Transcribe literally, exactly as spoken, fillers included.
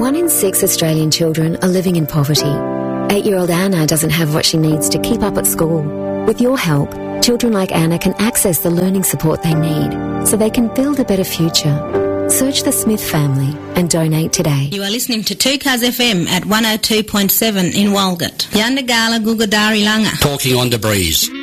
One in six Australian children are living in poverty. Eight-year-old Anna doesn't have what she needs to keep up at school. With your help, children like Anna can access the learning support they need so they can build a better future. Search the Smith family and donate today. You are listening to two Cars F M at one oh two point seven in Walgett. Yandagala Gugadari Langa. Talking on the breeze.